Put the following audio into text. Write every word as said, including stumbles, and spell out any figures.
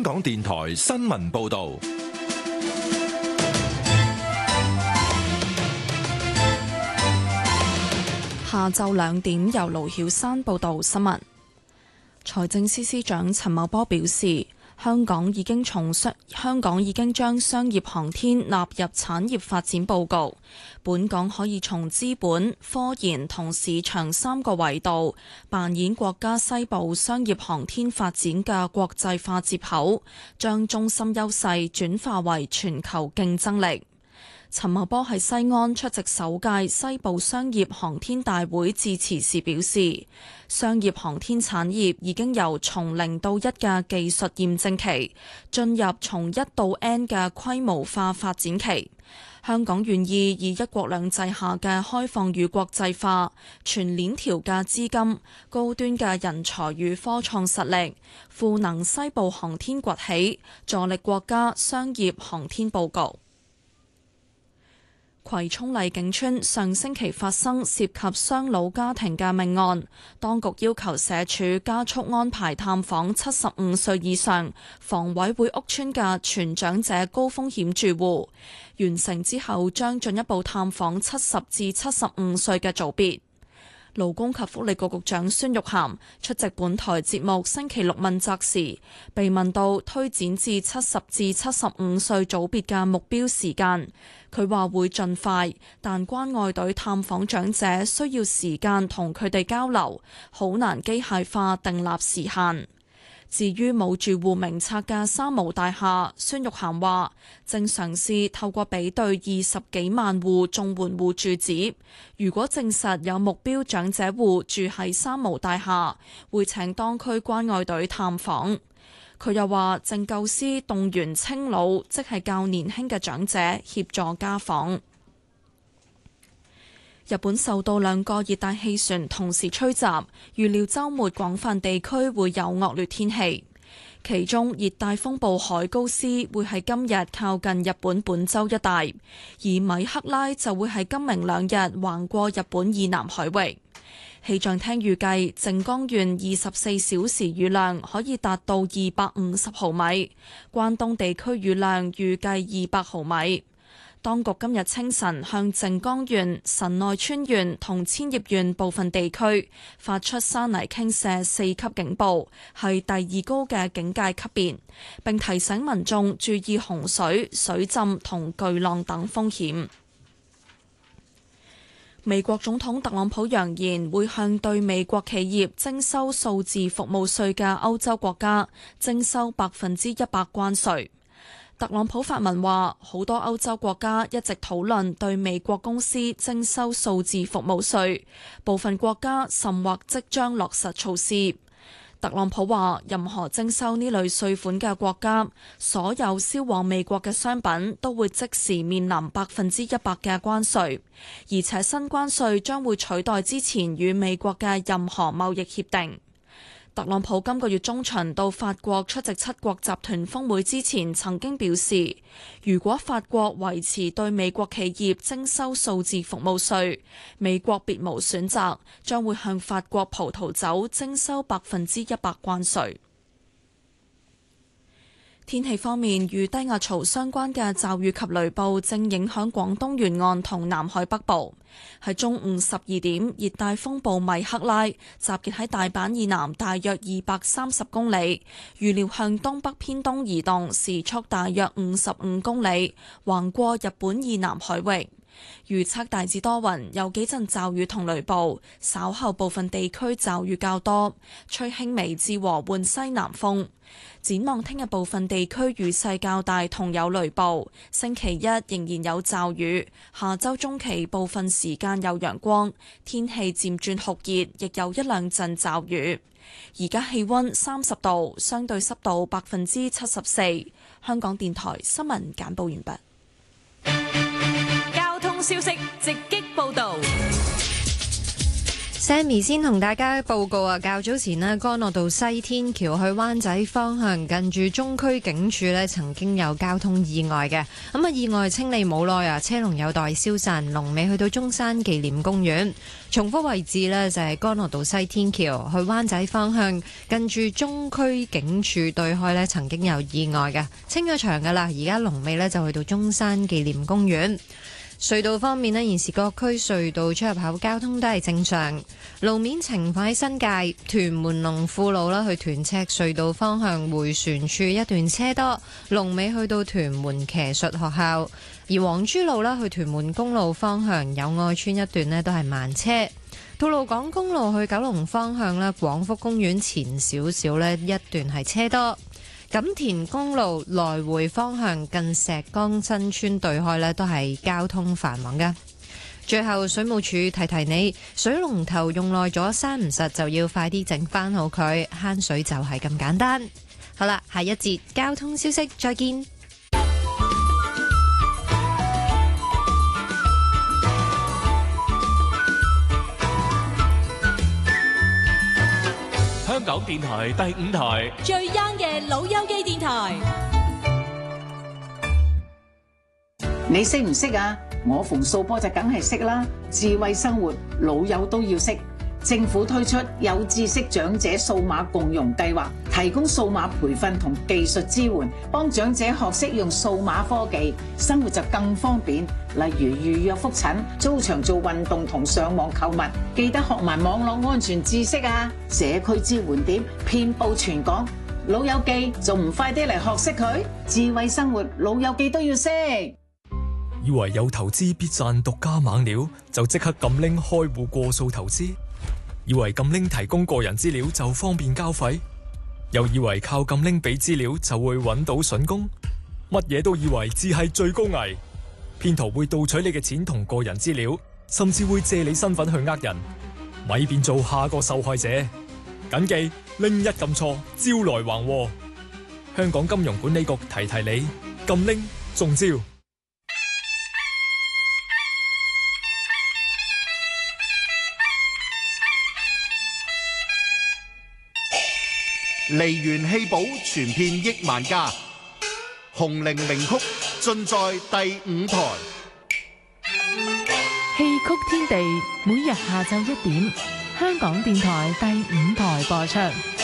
港電台新聞報道。 下晝兩點，由盧曉山報道新聞。財政司司長陳茂波表示，香港已經從商香港已經將商業航天納入產業發展報告。本港可以從資本、科研同市場三個維度扮演國家西部商業航天發展嘅國際化接口，將中心優勢轉化為全球競爭力。陳茂波喺西安出席首屆西部商業航天大會致辭時表示，商業航天產業已經由從零到一嘅技術驗證期進入從一到 N 嘅規模化發展期。香港願意以一國兩制下嘅開放與國際化、全鏈條嘅資金、高端嘅人才與科創實力，賦能西部航天崛起，助力國家商業航天佈局。葵涌麗景村上星期發生涉及雙老家庭嘅命案，當局要求社署加速安排探訪七十五歲以上房委會屋邨嘅全長者高風險住戶，完成之後將進一步探訪七十至七十五歲嘅組別。勞工及福利局局長孫玉菡出席本台節目星期六問責時，被問到推展至七十至七十五歲組別嘅目標時間，佢話會盡快，但關愛隊探訪長者需要時間同佢哋交流，好難機械化訂立時限。至於冇住戶名冊嘅三無大廈，孫玉菡話正嘗試透過比對二十幾萬戶綜援戶住址，如果證實有目標長者戶住喺三無大廈，會請當區關愛隊探訪。佢又話正構思動員青老，即係較年輕嘅長者協助家訪。日本受到兩個熱帶氣旋同時吹襲，預料週末廣泛地區會有惡劣天氣。其中熱帶風暴海高斯會喺今日靠近日本本州一帶，而米克拉就會喺今明兩日橫過日本以南海域。氣象廳預計靜岡縣二十四小時雨量可以達到二百五十毫米，關東地區雨量預計二百毫米。當局今日清晨向靜岡縣、神奈川縣同千葉縣部分地區發出山泥傾瀉四級警報，係第二高嘅警戒級別，並提醒民眾注意洪水、水浸同巨浪等風險。美國總統特朗普揚言會向對美國企業徵收數字服務稅嘅歐洲國家徵收百分之一百關稅。特朗普發文話，好多歐洲國家一直討論對美國公司徵收數字服務稅，部分國家甚或即將落實措施。特朗普話，任何徵收呢類稅款嘅國家，所有銷往美國嘅商品都會即時面臨百分之一百嘅關稅，而且新關稅將會取代之前與美國嘅任何貿易協定。特朗普今個月中旬到法國出席七國集團峰會之前，曾經表示，如果法國維持對美國企業徵收數字服務稅，美國別無選擇，將會向法國葡萄酒徵收百分之一百關稅。天氣方面，與低壓槽相關嘅驟雨及雷暴正影響廣東沿岸同南海北部。喺中午十二點，熱帶風暴米克拉集結喺大阪以南大約二百三十公里，預料向東北偏東移動，時速大約五十五公里，橫過日本以南海域。預測大致多雲，有幾陣驟雨同雷暴，稍後部分地區驟雨較多，吹輕微至和緩西南風。展望聽日部分地區雨勢較大同有雷暴，星期一仍然有驟雨，下週中期部分時間有陽光，天氣漸轉酷熱，亦有一兩陣驟雨。而家氣溫三十度，相對濕度百分之七十四。香港電台新聞簡報完畢。 交通消息直擊報道。 Sammy 先同大家報告啊，較早前呢，干諾道西天橋去灣仔方向近住中區警署呢，曾經有交通意外嘅。咁啊，意外清理冇耐啊，車龍有待消散，龍尾去到中山紀念公園。重複位置呢，就係干諾道西天橋去灣仔方向近住中區警署對開呢，曾經有意外嘅，清咗場噶啦，而家龍尾呢，就去到中山紀念公園。隧道方面呢，現時各區隧道出入口交通都係正常。路面情況喺新界屯門龍富路啦，去屯赤隧道方向迴旋處一段車多，龍尾去到屯門騎術學校。而黃珠路啦，去屯門公路方向友愛村一段呢都係慢車。吐露港公路去九龍方向啦，廣福公園前少少呢一段係車多。錦田公路來回方向近石崗新村對開呢都係交通繁忙嘅。最後水務署提提你，水龍頭用耐咗閂唔實，就要快啲整翻好佢，慳水就係咁簡單。好啦，下一節交通消息再見。 香港電台第五台最 young 嘅老友記電台， 你識唔識啊？我馮素波就梗係識啦。智慧生活，老友都要識。政府推出有知識長者數碼共融計劃，提供數碼培訓同技術支援，幫長者學識用數碼科技，生活就更方便。例如預約覆診、租場做運動同上網購物，記得學埋網絡安全知識啊！社區支援點遍佈全港，老友記仲唔快啲嚟學識佢？智慧生活，老友記都要識。 以為有投資必賺獨家猛料，就即刻撳拎開戶過數投資；以為撳拎提供個人資料就方便交費，又以為靠撳拎俾資料就會揾到筍工，乜嘢都以為只係最高危。騙徒會盜取你嘅錢同個人資料，甚至會借你身份去呃人，咪變做下個受害者。謹記拎一撳錯，招來橫禍。香港金融管理局提提你，撳拎中招。 梨園戲寶傳遍億萬家，紅伶名曲盡在第五台。 戲曲天地每日下晝一點，香港電台第五台播出。